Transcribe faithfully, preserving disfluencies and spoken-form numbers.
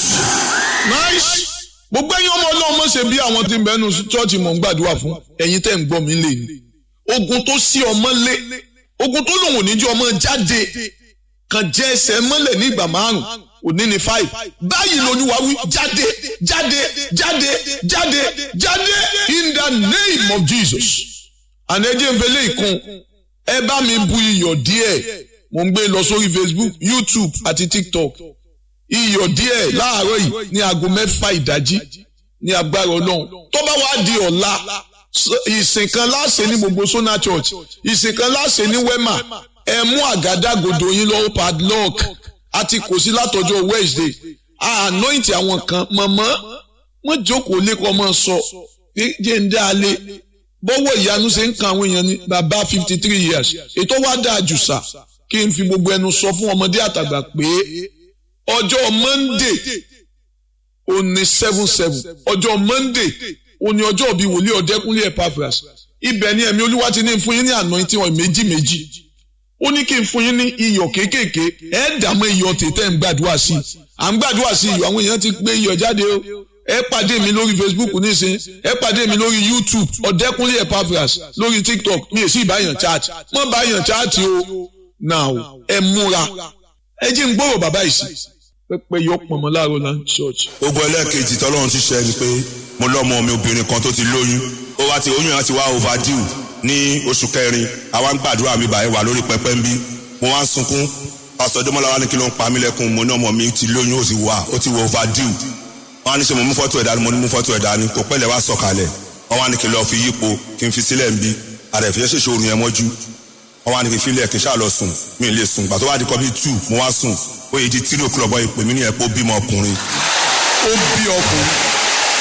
nice. Gbogbo ẹ̀yin ọmọ Ọlọ́run mọ̀ ṣe bí àwọn tí ń bẹ nínú chọ́ọ̀chì mọ̀ ń gbàdúrà fún ẹ̀yin tẹ́ ń gbọ́ mi lé ní. Ogun tó sí ọmọ lé, ogun tó lòun ò ní jẹ́ ọmọ jáde, kan jẹ́ ẹsẹ̀ mọ́lẹ̀ ní ìgbà márùn-ún, òní ní five. Báyìí l'Olúwa wí jáde, jáde, jáde, jáde, jáde in the name of Jesus. Ànẹ́jẹ́ ń fẹ́lẹ́ ìkun, ẹ bá mi bu iyọ̀ díẹ̀, mo ń gbé lọ sórí Facebook, YouTube àti TikTok. Iyọ̀ díẹ̀ láàárọ̀ yìí ní aago mẹ́fà ìdájí ní agbára Ọlọ́run. Tó bá wá di ọ̀la, ìsìn kan láṣẹ ní gbogbo Sona Church, ìsìn kan láṣẹ ní Wema. Ẹ mú àgádágodo yín lọ́wọ́ padlock àti kò sí látọjọ́ Wednesday. A anoint àwọn kan mọ̀mọ́ wọ́n jókòó lẹ́kọ̀ọ́ mọ́ sọ jẹ́ ń dá lé. Bọ́wọ́ ìyanu ṣe ń kan àwọn èèyàn ní bàbá fifty three years. Ètò wá dáa jù sà kí n fi gbogbo ẹnu sọ fún ọmọdé àtàgbà pé ọjọ́ Monday òní seven seven ọjọ́ Monday òní ọjọ́ bíi wòlíì Ọ̀dẹ́kúnlé Epaphras. Ibẹ̀ ni ẹ̀mí Olúwa ti ní fún yín ní anointing oil méjì méjì. Ó ní kí n fún yín ní iyọ̀ kéékèèké ẹ dààmú iyọ̀ tètè ń gbàdúrà sí i. À ń gbàdúrà sí iyọ̀ àwọn èèyàn ti gbé iyọ̀ jáde o. Ẹ pàdé mi lórí Facebook nísìn, ẹ pàdé mi lórí YouTube Ọ̀dẹ́kúnlé Epaphras, lórí TikTok mi èsì ìbáyàn chat. Mọ́ báyàn chat o. Now ẹ múra. Ẹ jí ń gbọ́rọ̀ bàbá yìí sí. Pẹ́pẹ́ yọ pọ̀nmọ́ láàárọ̀ land church. Ogun ẹlẹ́ẹ̀kejì tọ́lọ́run ti ṣe ni pé mo lọ́mọ mi obìnrin kan tó ti lóyún. Ó wá ti oyún yẹn ti wá overdue ní oṣù kẹrin. Àwa ń gbàdúrà mi báyìí wà lórí pẹpẹ ń bí. Mo wá ń sunkún. Pásítọ̀ Dẹ́mọ́lá wá ní kí ló ń pa mí lẹ́kún. Mo ní ọmọ mi ti lóyún ó ti wà ó ti wọ overdue. Wọ́n á ní ṣe mo mú fọ́tò ẹ̀dá ni mo ní mú fọ́tò ẹ̀dá ni kò pẹ́lẹ̀ wá sọ̀kalẹ̀. Wọ́n wá ní kí lọ fi yípo kí n fi sílẹ̀ ń bí. Àrẹ̀fẹ́ ṣèṣe òrùn yẹn mọ́jú. Wọ́n wá ní kí filẹ̀ kí n ṣáà lọ sùn mi lè sùn gbà tó wá di kọ́ bí two mo wá sùn ó yẹ di three o'clock bọ́ ìpè mí ní ẹ̀pọ̀ bímọ ọkùnrin. Ó bí ọkùnrin.